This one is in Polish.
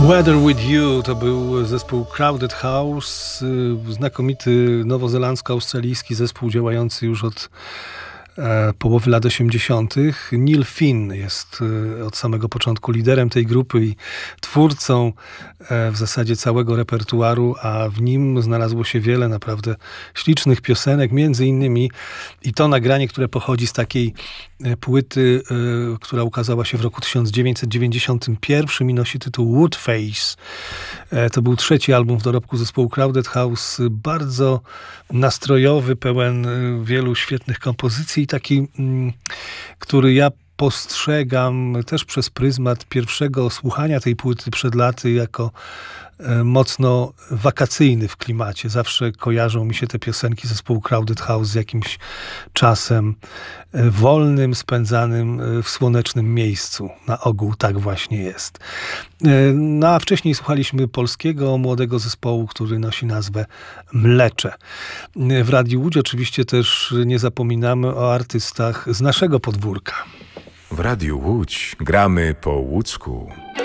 Weather With You to był zespół Crowded House, znakomity nowozelandzko-australijski zespół działający już od połowy lat 80. Neil Finn jest od samego początku liderem tej grupy i twórcą w zasadzie całego repertuaru, a w nim znalazło się wiele naprawdę ślicznych piosenek, między innymi i to nagranie, które pochodzi z takiej płyty, która ukazała się w roku 1991 i nosi tytuł Woodface. To był trzeci album w dorobku zespołu Crowded House, bardzo nastrojowy, pełen wielu świetnych kompozycji i taki, który ja postrzegam też przez pryzmat pierwszego słuchania tej płyty przed laty jako mocno wakacyjny w klimacie. Zawsze kojarzą mi się te piosenki zespołu Crowded House z jakimś czasem wolnym, spędzanym w słonecznym miejscu. Na ogół tak właśnie jest. No a wcześniej słuchaliśmy polskiego młodego zespołu, który nosi nazwę Mlecze. W Radiu Łódź oczywiście też nie zapominamy o artystach z naszego podwórka. W Radiu Łódź gramy po łódzku.